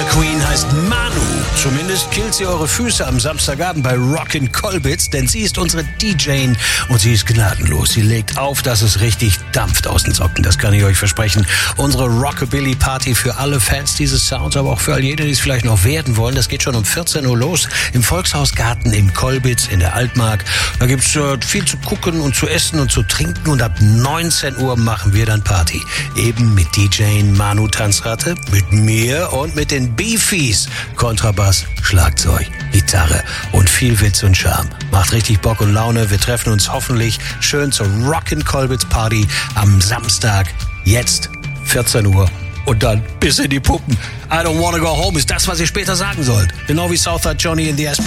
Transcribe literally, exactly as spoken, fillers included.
Queen heißt Manu. Zumindest killt sie eure Füße am Samstagabend bei Rockin' Colbitz, denn sie ist unsere D J und sie ist gnadenlos. Sie legt auf, dass es richtig dampft aus den Socken, das kann ich euch versprechen. Unsere Rockabilly-Party für alle Fans dieses Sounds, aber auch für all jene, die es vielleicht noch werden wollen. Das geht schon um vierzehn Uhr los im Volkshausgarten in Colbitz in der Altmark. Da gibt's äh, viel zu gucken und zu essen und zu trinken und ab neunzehn Uhr machen wir dann Party. Eben mit D J Manu Tanzratte, mit mir und mit den Beefies. Kontrabass, Schlagzeug, Gitarre und viel Witz und Charme. Macht richtig Bock und Laune. Wir treffen uns hoffentlich schön zur Rockin' Colbitz Party am Samstag. Jetzt vierzehn Uhr und dann bis in die Puppen. I don't wanna go home ist das, was ihr später sagen sollt. Genau wie Southside Johnny in the Aspirin.